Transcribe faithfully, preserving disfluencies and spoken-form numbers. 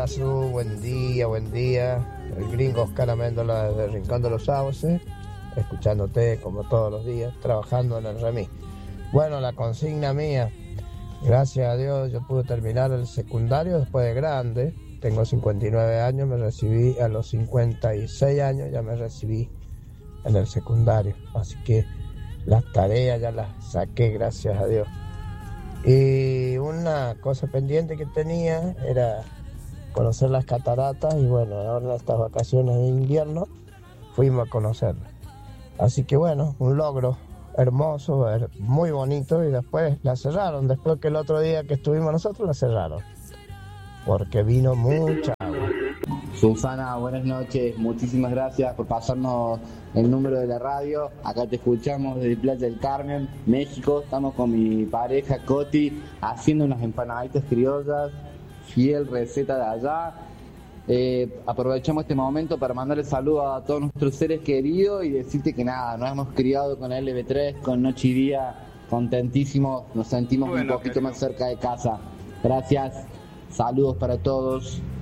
abrazo, buen día, buen día. El gringo Oscar Améndola desde Rincón de los Sauces, escuchándote como todos los días, trabajando en el remis. Bueno, la consigna mía, gracias a Dios yo pude terminar el secundario después de grande. Tengo cincuenta y nueve años, me recibí a los cincuenta y seis años, ya me recibí en el secundario. Así que las tareas ya las saqué, gracias a Dios. Y una cosa pendiente que tenía era conocer las cataratas y bueno, ahora en estas vacaciones de invierno fuimos a conocerlas. Así que bueno, un logro hermoso, muy bonito, y después la cerraron, después que el otro día que estuvimos nosotros la cerraron, porque vino mucha agua. Susana, buenas noches, muchísimas gracias por pasarnos el número de la radio. Acá te escuchamos desde Playa del Carmen, México. Estamos con mi pareja Coti haciendo unas empanaditas criollas, fiel receta de allá. Eh, aprovechamos este momento para mandarle saludos a todos nuestros seres queridos y decirte que nada, nos hemos criado con L B tres, con Noche y Día, contentísimos, nos sentimos bueno, un poquito querido. Más cerca de casa. Gracias, saludos para todos.